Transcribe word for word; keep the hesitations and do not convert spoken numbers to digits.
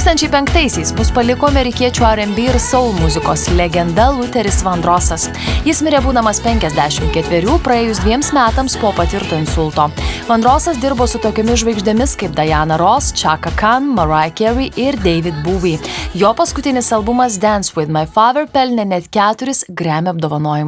tūkstančiai penktaisiais mus paliko amerikiečių R and B ir soul muzikos legenda Lutheris Vandrosas. Jis mirė būdamas penkiasdešimt ketverių praėjus dviems metams po patirto insulto. Vandrosas dirbo su tokiomis žvaigždėmis kaip Diana Ross, Chaka Khan, Mariah Carey ir David Bowie. Jo paskutinis albumas Dance with My Father pelnė net keturis Grammy apdovanojimus.